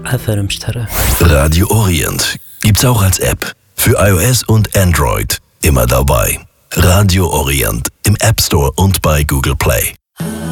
أثر مشترك. Radio Orient gibt's auch als App für iOS und Android. Immer dabei. Radio Orient im App Store und bei Google Play.